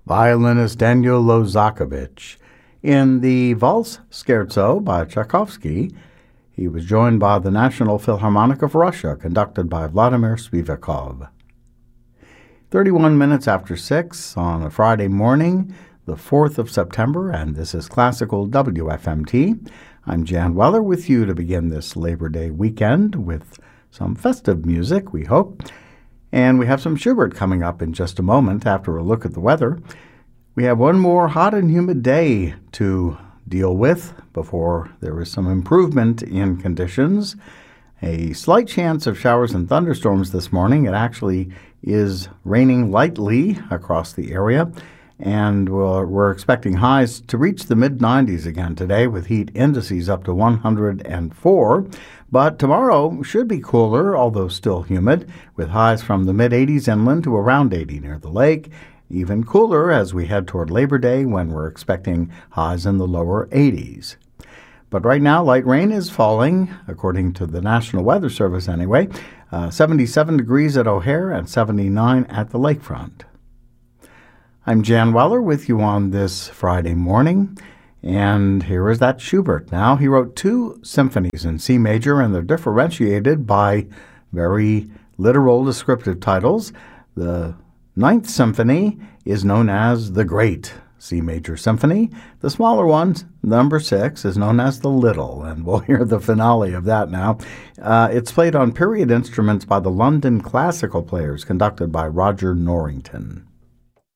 violinist Daniel Lozakovich. In the Valse Scherzo by Tchaikovsky, he was joined by the National Philharmonic of Russia, conducted by Vladimir Spivakov. 31 minutes after 6 on a Friday morning, the 4th of September, and this is Classical WFMT. I'm Jan Weller with you to begin this Labor Day weekend with some festive music, we hope. And we have some Schubert coming up in just a moment after a look at the weather. We have one more hot and humid day to deal with before there is some improvement in conditions. A slight chance of showers and thunderstorms this morning. It actually is raining lightly across the area, and we're expecting highs to reach the mid-90s again today with heat indices up to 104. But tomorrow should be cooler, although still humid, with highs from the mid-80s inland to around 80 near the lake. Even cooler as we head toward Labor Day when we're expecting highs in the lower 80s. But right now, light rain is falling, according to the National Weather Service anyway. 77 degrees at O'Hare and 79 at the lakefront. I'm Jan Weller with you on this Friday morning, and here is that Schubert. Now, he wrote 2 symphonies in C major, and they're differentiated by very literal descriptive titles. The 9th Symphony is known as the Great C Major Symphony. The smaller one, number 6, is known as the Little, and we'll hear the finale of that now. It's played on period instruments by the London Classical Players, conducted by Roger Norrington.